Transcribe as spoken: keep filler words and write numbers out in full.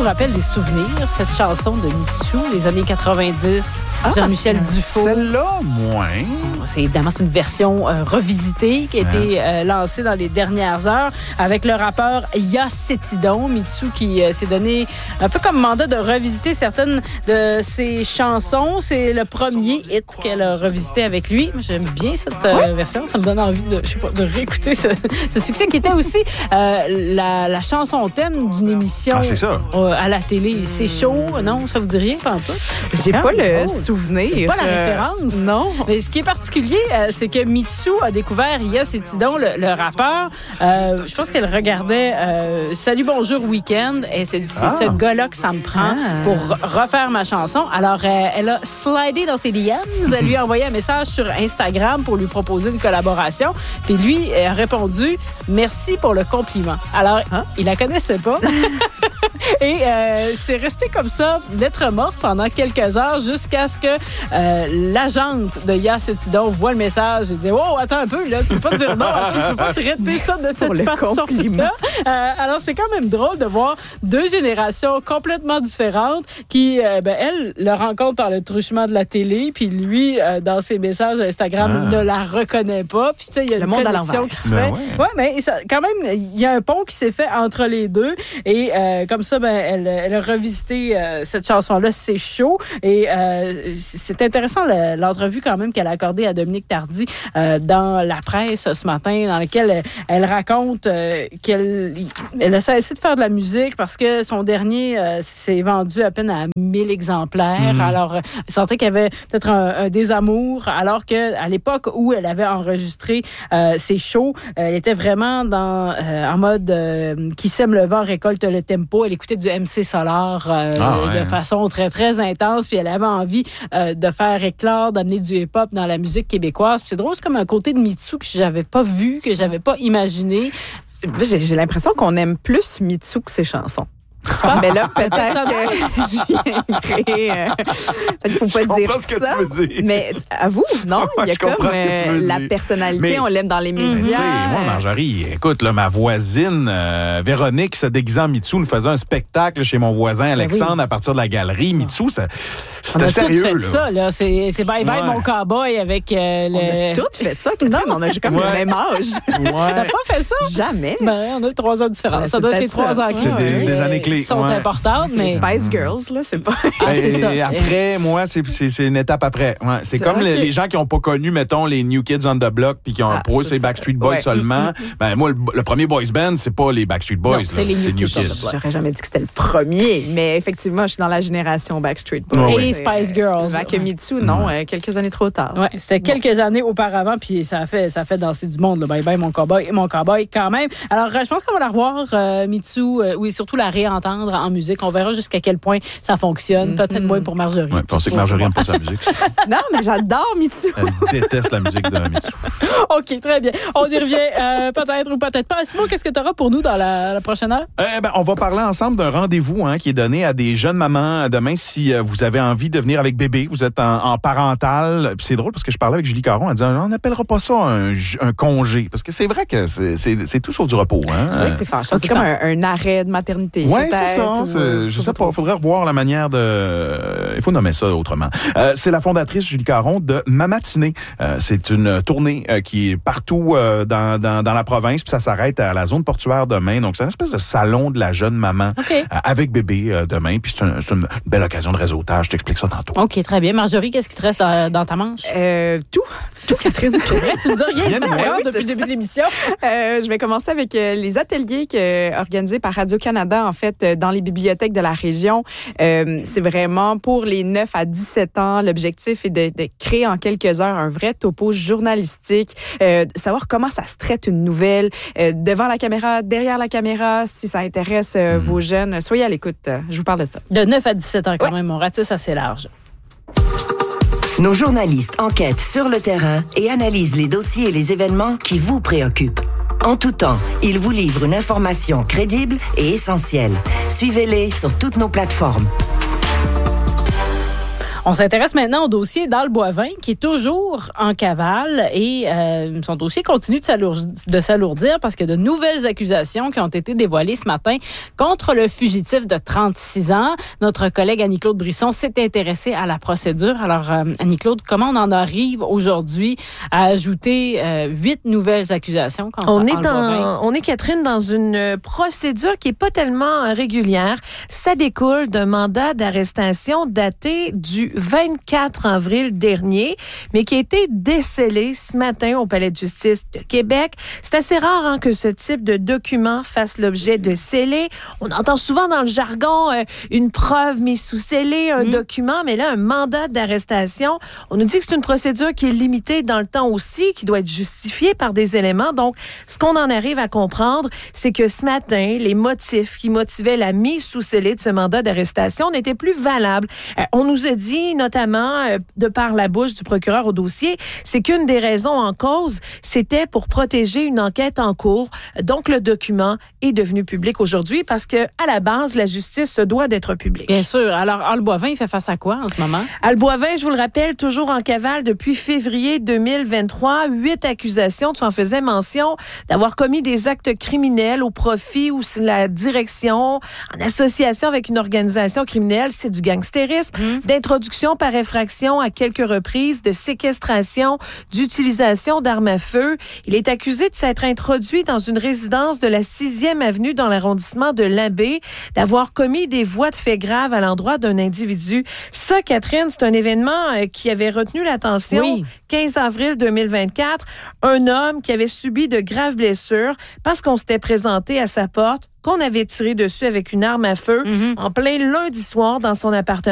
vous rappelle des souvenirs, cette chanson de Mitsou, les années quatre-vingt-dix, ah, Jean-Michel Dufault? Celle-là, moins. C'est évidemment c'est une version euh, revisitée qui a ah. été euh, lancée dans les dernières heures avec le rappeur Ya Cetidon. Mitsou qui euh, s'est donné un peu comme mandat de revisiter certaines de ses chansons. C'est le premier hit qu'elle a revisité avec lui. Moi, j'aime bien cette euh, ouais. version. Ça me donne envie de, je sais pas, de réécouter ce, ce succès qui était aussi euh, la, la chanson thème d'une émission ah, c'est ça. Euh, à la télé. C'est chaud, non? Ça vous dit rien, pas en tout? J'ai ah, pas le oh. souvenir. C'est pas la référence. Euh, non. Mais ce qui est particulier, euh, c'est que Mitsou a découvert Ya Cetidon, le, le rappeur. Euh, je pense qu'elle regardait euh, Salut, bonjour, week-end. Et c'est, c'est ah. ce gars-là que ça me prend ah. pour refaire ma chanson. Alors, euh, elle a slidé dans ses D Ms. Elle lui a envoyé un message sur Instagram pour lui proposer une collaboration. Puis lui a répondu « Merci pour le compliment ». Alors, hein? il la connaissait pas. Et euh, c'est resté comme ça, lettre morte, pendant quelques heures, jusqu'à ce que euh, l'agente de Ya Cetidon voit le message et dit « Oh, attends un peu, là, tu peux pas dire non à ça, tu peux pas traiter ça de cette façon-là. » euh, Alors, c'est quand même drôle de voir deux générations complètement différentes qui, euh, ben, elle, le rencontre par le truchement de la télé, puis lui, euh, dans ses messages Instagram, ah. ne la reconnaît pas. Puis, tu sais, il y a le une monde connexion qui se fait. Ben ouais. ouais, mais ça, quand même, il y a un pont qui s'est fait entre les deux. Et euh, comme ça, ben, elle, elle a revisité euh, cette chanson-là, C'est chaud. Et euh, c'est intéressant le, l'entrevue quand même qu'elle a accordée à Dominique Tardy euh, dans la presse ce matin, dans laquelle elle, elle raconte euh, qu'elle elle a cessé de faire de la musique parce que son dernier euh, s'est vendu à peine à mille exemplaires. Mmh. Alors, elle sentait qu'il y avait peut-être un, un désamour, alors qu'à l'époque où elle avait enregistré euh, ses shows, elle était vraiment dans euh, en mode euh, qui sème le vent récolte le tempo. Elle écoutait du M C Solar euh, ah, ouais. de façon très, très intense, puis elle avait envie euh, de faire éclore, d'amener du hip-hop dans la musique québécoise. Puis c'est drôle, c'est comme un côté de Mitsou que j'avais pas vu, que j'avais pas imaginé. J'ai, j'ai l'impression qu'on aime plus Mitsou que ses chansons. Ah, mais là, peut-être que je viens créer... Euh, il ne faut pas je dire ce que ça. tu veux dire. Mais à vous, non? Il y a comme euh, la personnalité, mais, on l'aime dans les médias. Tu sais, moi, Marjorie, écoute, là, ma voisine euh, Véronique se déguisait en Mitsou, nous faisait un spectacle chez mon voisin Alexandre oui. à partir de la galerie. Mitsou, ça, c'était sérieux. On a tout fait là. ça, là. C'est, c'est bye bye ouais. mon cowboy avec euh, le... On a tout fait ça, Catherine. On a comme ouais. le même âge. Ouais. T'as pas fait ça? Jamais. Ben, on a trois ans de différence. Ouais, ça doit être trois ans. C'est des, ouais. des années clés. Ils sont ouais. importantes. Mais... Les Spice Girls, là, c'est pas... Ah, c'est ça. Et après, moi, c'est, c'est, c'est une étape après. Ouais, c'est, c'est comme okay. les, les gens qui n'ont pas connu, mettons, les New Kids on the Block puis qui ont ah, pour eux, c'est Backstreet Boys ouais. seulement. Mm-hmm. Ben, moi, le, le premier boys band, c'est pas les Backstreet Boys. Non, c'est là, les New, c'est New Kids. Kids. J'aurais jamais dit que c'était le premier, mais effectivement, je suis dans la génération Backstreet Boys. Et oui. Spice Girls. Avec Mitsou, non, ouais. quelques années trop tard. Ouais, c'était bon. quelques années auparavant, puis ça a fait, ça a fait danser du monde, le bye bye mon cowboy et mon cowboy quand même. Alors, je pense qu'on va la revoir, euh, Mitsou, euh, oui, surtout la réentendre en musique. On verra jusqu'à quel point ça fonctionne. Peut-être mm-hmm. moins pour Marjorie. Oui, pensez que Marjorie n'aime pas sa musique. Non, mais j'adore Mitsou. Elle déteste la musique de Mitsou. OK, très bien. On y revient euh, peut-être ou peut-être pas. Simon, qu'est-ce que tu auras pour nous dans la, la prochaine heure? Euh, ben, on va parler ensemble d'un rendez-vous hein, qui est donné à des jeunes mamans demain si euh, vous avez envie de venir avec bébé. Vous êtes en, en parental. Puis c'est drôle parce que je parlais avec Julie Caron. Elle disait on n'appellera pas ça un, un congé. Parce que c'est vrai que c'est, c'est, c'est tout sur du repos. Hein? C'est vrai que c'est fâchant. C'est comme un, un arrêt de maternité. Oui, c'est ça. C'est, euh, je sais pas. Il faudrait revoir la manière de... Il faut nommer ça autrement. Euh, c'est la fondatrice, Julie Caron, de Mamatinée. Euh, c'est une tournée euh, qui est partout euh, dans, dans, dans la province, puis ça s'arrête à la zone portuaire demain. Donc, c'est une espèce de salon de la jeune maman okay. euh, avec bébé euh, demain. Puis c'est, un, c'est une belle occasion de réseautage. Je t'explique ça tantôt. OK, très bien. Marjorie, qu'est-ce qui te reste dans, dans ta manche? Euh, tout. Tout, Catherine. C'est vrai, tu nous as rien dit oui, depuis le début de l'émission. Euh, je vais commencer avec euh, les ateliers que, organisés par Radio-Canada, en fait, euh, dans les bibliothèques de la région. Euh, c'est vraiment pour les neuf à dix-sept ans. L'objectif est de, de créer en quelques heures un vrai topo journalistique, euh, de savoir comment ça se traite une nouvelle, euh, devant la caméra, derrière la caméra, si ça intéresse euh, mmh. vos jeunes. Soyez à l'écoute. Je vous parle de ça. De neuf à dix-sept ans, quand ouais. même, on ratisse assez large. Nos journalistes enquêtent sur le terrain et analysent les dossiers et les événements qui vous préoccupent. En tout temps, ils vous livrent une information crédible et essentielle. Suivez-les sur toutes nos plateformes. On s'intéresse maintenant au dossier d'Al-Boivin, qui est toujours en cavale et euh, son dossier continue de, s'alourdir, de s'alourdir parce que de nouvelles accusations qui ont été dévoilées ce matin contre le fugitif de trente-six ans. Notre collègue Annie-Claude Brisson s'est intéressée à la procédure. Alors, euh, Annie-Claude, comment on en arrive aujourd'hui à ajouter euh, huit nouvelles accusations contre on est Al-Boivin? dans, on est, Catherine, dans une procédure qui est pas tellement régulière. Ça découle d'un mandat d'arrestation daté du vingt-quatre avril dernier, mais qui a été décelé ce matin au Palais de justice de Québec. C'est assez rare hein, que ce type de document fasse l'objet de scellé. On entend souvent dans le jargon euh, une preuve mise sous scellé, un mmh. document, mais là, un mandat d'arrestation. On nous dit que c'est une procédure qui est limitée dans le temps aussi, qui doit être justifiée par des éléments. Donc, ce qu'on en arrive à comprendre, c'est que ce matin, les motifs qui motivaient la mise sous scellé de ce mandat d'arrestation n'étaient plus valables. Euh, on nous a dit, notamment, euh, de par la bouche du procureur au dossier, c'est qu'une des raisons en cause, c'était pour protéger une enquête en cours. Donc, le document est devenu public aujourd'hui parce que, à la base, la justice se doit d'être publique. Bien sûr. Alors, Al-Boivin, il fait face à quoi en ce moment? Al-Boivin, je vous le rappelle, toujours en cavale depuis février deux mille vingt-trois. Huit accusations. Tu en faisais mention d'avoir commis des actes criminels au profit ou la direction en association avec une organisation criminelle. C'est du gangstérisme, mmh. d'introduction par effraction à quelques reprises, de séquestration, d'utilisation d'armes à feu. Il est accusé de s'être introduit dans une résidence de la sixième avenue dans l'arrondissement de Labbé, d'avoir commis des voies de fait graves à l'endroit d'un individu. Ça, Catherine, c'est un événement qui avait retenu l'attention. Oui. quinze avril deux mille vingt-quatre, un homme qui avait subi de graves blessures parce qu'on s'était présenté à sa porte, qu'on avait tiré dessus avec une arme à feu mm-hmm. en plein lundi soir dans son appartement.